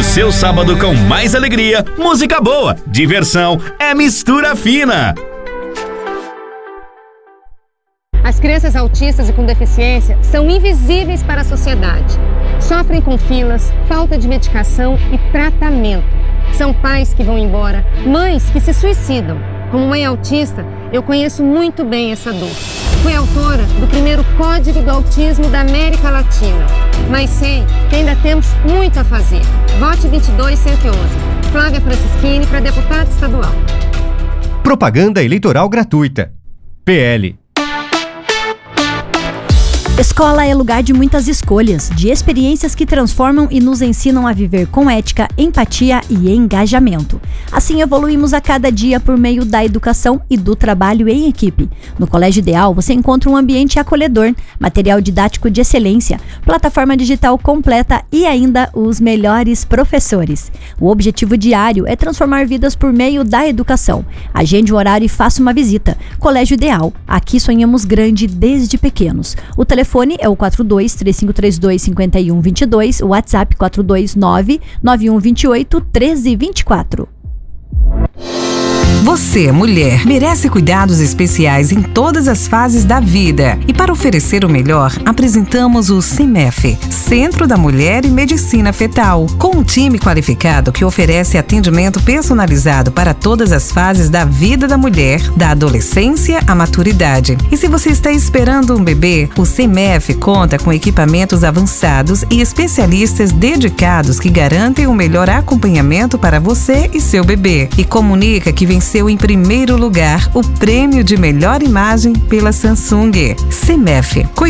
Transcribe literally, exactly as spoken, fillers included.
O seu sábado com mais alegria, música boa, diversão, é Mistura Fina. As crianças autistas e com deficiência são invisíveis para a sociedade. Sofrem com filas, falta de medicação e tratamento. São pais que vão embora, mães que se suicidam. Como mãe autista, eu conheço muito bem essa dor. Fui autora do primeiro Código do Autismo da América Latina. Mas sei que ainda temos muito a fazer. Vote vinte e dois cento e onze. Flávia Francischini para deputada estadual. Propaganda eleitoral gratuita. P L. Escola é lugar de muitas escolhas, de experiências que transformam e nos ensinam a viver com ética, empatia e engajamento. Assim evoluímos a cada dia por meio da educação e do trabalho em equipe. No Colégio Ideal você encontra um ambiente acolhedor, material didático de excelência, plataforma digital completa e ainda os melhores professores. O objetivo diário é transformar vidas por meio da educação. Agende o horário e faça uma visita. Colégio Ideal, aqui sonhamos grande desde pequenos. O telefone O telefone é o quatro dois, três cinco três dois, cinco um dois dois, o WhatsApp quatro dois nove, nove um dois oito, um três dois quatro. Você, mulher, merece cuidados especiais em todas as fases da vida. E para oferecer o melhor, apresentamos o CIMEF, Centro da Mulher e Medicina Fetal, com um time qualificado que oferece atendimento personalizado para todas as fases da vida da mulher, da adolescência à maturidade. E se você está esperando um bebê, o CIMEF conta com equipamentos avançados e especialistas dedicados que garantem o melhor acompanhamento para você e seu bebê. E comunica que venceu em primeiro lugar o prêmio de melhor imagem pela Samsung. CIMEF,